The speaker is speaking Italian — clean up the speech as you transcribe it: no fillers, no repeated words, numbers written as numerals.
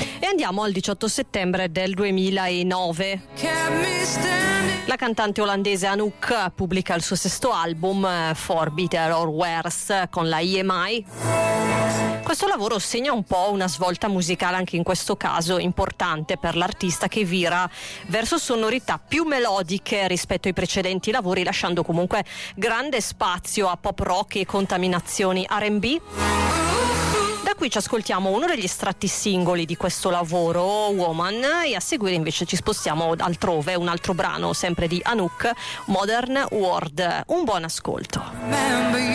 E andiamo al 18 settembre del 2009. La cantante olandese Anouk pubblica il suo sesto album For Better or Worse con la EMI. Questo lavoro segna un po' una svolta musicale, anche in questo caso importante per l'artista, che vira verso sonorità più melodiche rispetto ai precedenti lavori, lasciando comunque grande spazio a pop rock e contaminazioni R&B. Da qui ci ascoltiamo uno degli estratti singoli di questo lavoro, Woman, e a seguire invece ci spostiamo altrove, un altro brano sempre di Anouk, Modern World. Un buon ascolto.